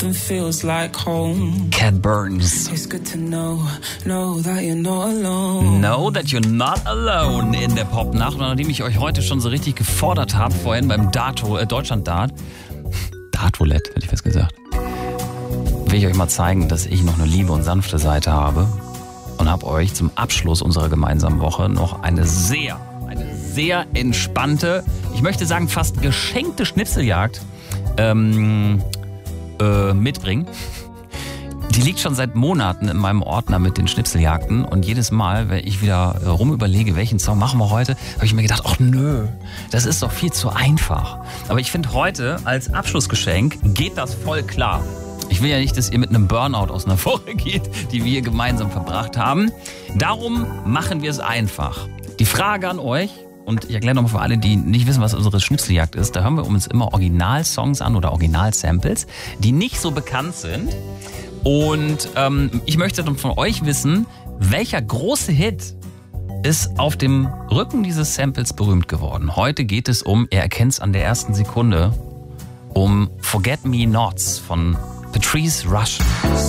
and feels like home. Cat Burns. It's good to know that you're not alone. Know that you're not alone in der Popnacht. Und nachdem ich euch heute schon so richtig gefordert habe, vorhin beim Deutschland-Dart, Dartroulette, hätte ich fast gesagt, will ich euch mal zeigen, dass ich noch eine liebe und sanfte Seite habe und habe euch zum Abschluss unserer gemeinsamen Woche noch eine sehr entspannte, ich möchte sagen fast geschenkte Schnipseljagd mitbringen. Die liegt schon seit Monaten in meinem Ordner mit den Schnipseljagden und jedes Mal, wenn ich wieder rumüberlege, welchen Song machen wir heute, habe ich mir gedacht, ach nö, das ist doch viel zu einfach. Aber ich finde, heute als Abschlussgeschenk geht das voll klar. Ich will ja nicht, dass ihr mit einem Burnout aus einer Woche geht, die wir gemeinsam verbracht haben. Darum machen wir es einfach. Die Frage an euch, und ich erkläre nochmal für alle, die nicht wissen, was unsere Schnipseljagd ist, da hören wir uns immer Originalsongs an oder Originalsamples, die nicht so bekannt sind. Und ich möchte dann von euch wissen, welcher große Hit ist auf dem Rücken dieses Samples berühmt geworden. Heute geht es um, ihr erkennt es an der ersten Sekunde, um Forget Me Nots von Patrice Rushen.